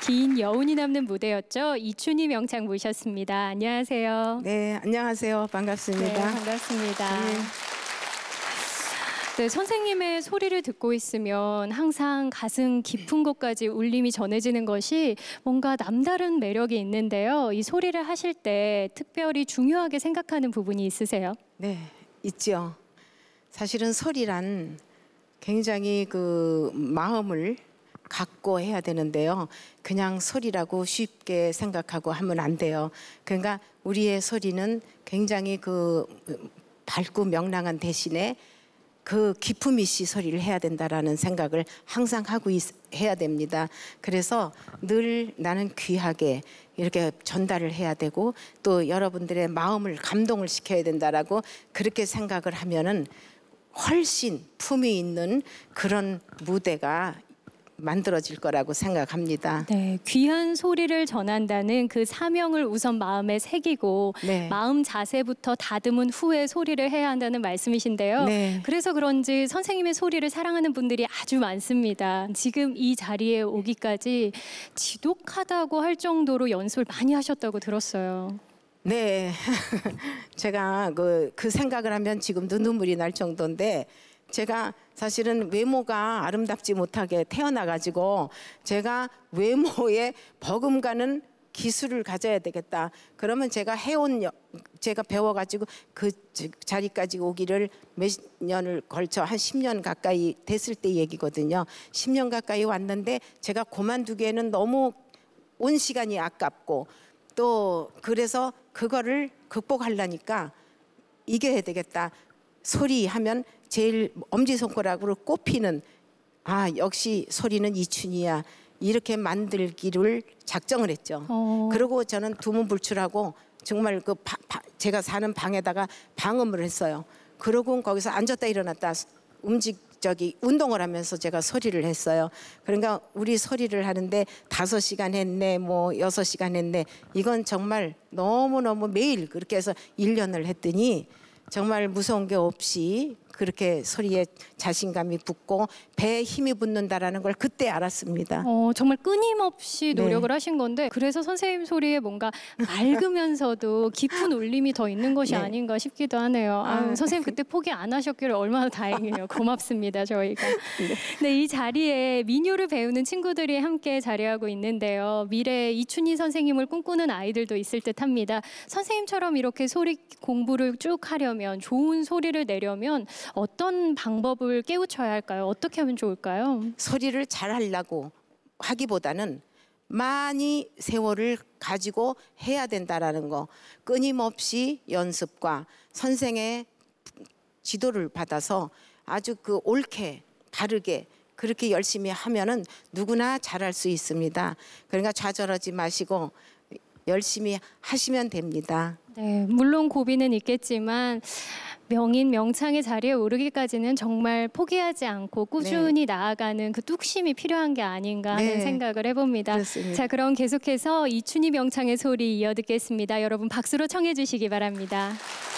긴 여운이 남는 무대였죠. 이춘희 명창 모셨습니다. 안녕하세요. 네, 안녕하세요. 반갑습니다. 네, 반갑습니다. 네. 네, 선생님의 소리를 듣고 있으면 항상 가슴 깊은 곳까지 울림이 전해지는 것이 뭔가 남다른 매력이 있는데요. 이 소리를 하실 때 특별히 중요하게 생각하는 부분이 있으세요? 네, 있죠. 사실은 소리란 굉장히 그 마음을 갖고 해야 되는데요. 그냥 소리라고 쉽게 생각하고 하면 안 돼요. 그러니까 우리의 소리는 굉장히 그 밝고 명랑한 대신에 그 기품 있이 소리를 해야 된다라는 생각을 항상 하고 해야 됩니다. 그래서 늘 나는 귀하게 이렇게 전달을 해야 되고 또 여러분들의 마음을 감동을 시켜야 된다라고 그렇게 생각을 하면은 훨씬 품이 있는 그런 무대가 만들어질 거라고 생각합니다. 네, 귀한 소리를 전한다는 그 사명을 우선 마음에 새기고 네. 마음 자세부터 다듬은 후에 소리를 해야 한다는 말씀이신데요. 네. 그래서 그런지 선생님의 소리를 사랑하는 분들이 아주 많습니다. 지금 이 자리에 오기까지 지독하다고 할 정도로 연습을 많이 하셨다고 들었어요. 네, 제가 그 생각을 하면 지금도 눈물이 날 정도인데 제가 사실은 외모가 아름답지 못하게 태어나가지고 제가 외모에 버금가는 기술을 가져야 되겠다. 그러면 제가 제가 배워가지고 그 자리까지 오기를 몇 년을 걸쳐 한 10년 가까이 됐을 때 얘기거든요. 10년 가까이 왔는데 제가 그만두기에는 너무 온 시간이 아깝고 또 그래서 그거를 극복하려니까 이겨야 되겠다. 소리 하면 제일 엄지손가락으로 꼽히는 역시 소리는 이춘희야 이렇게 만들기를 작정을 했죠. 그리고 저는 두문불출하고 정말 그 제가 사는 방에다가 방음을 했어요. 그러고 거기서 앉았다 일어났다 운동을 하면서 제가 소리를 했어요. 그러니까 우리 소리를 하는데 5시간 했네, 뭐 6시간 했네. 이건 정말 너무너무 매일 그렇게 해서 1년을 했더니 정말 무서운 게 없이 그렇게 소리에 자신감이 붙고 배에 힘이 붙는다라는 걸 그때 알았습니다. 정말 끊임없이 노력을 네. 하신 건데 그래서 선생님 소리에 뭔가 맑으면서도 깊은 울림이 더 있는 것이 네. 아닌가 싶기도 하네요. 선생님 그때 포기 안 하셨기를 얼마나 다행이에요. 고맙습니다, 저희가. 네, 이 자리에 민요를 배우는 친구들이 함께 자리하고 있는데요. 미래에 이춘희 선생님을 꿈꾸는 아이들도 있을 듯합니다. 선생님처럼 이렇게 소리 공부를 쭉 하려면 좋은 소리를 내려면 어떤 방법을 깨우쳐야 할까요? 어떻게 하면 좋을까요? 소리를 잘 하려고 하기보다는 많이 세월을 가지고 해야 된다라는 거, 끊임없이 연습과 선생의 지도를 받아서 아주 그 옳게 바르게 그렇게 열심히 하면은 누구나 잘할 수 있습니다. 그러니까 좌절하지 마시고 열심히 하시면 됩니다. 네, 물론 고비는 있겠지만 명인 명창의 자리에 오르기까지는 정말 포기하지 않고 꾸준히 나아가는 그 뚝심이 필요한 게 아닌가 하는 생각을 해봅니다. 그렇습니다. 자, 그럼 계속해서 이춘희 명창의 소리 이어 듣겠습니다. 여러분 박수로 청해 주시기 바랍니다.